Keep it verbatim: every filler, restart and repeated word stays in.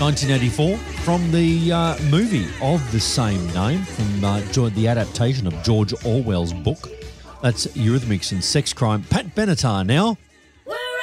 nineteen eighty-four, from the uh, movie of the same name, from uh, the adaptation of George Orwell's book. That's Eurythmics and Sex Crime. Pat Benatar now.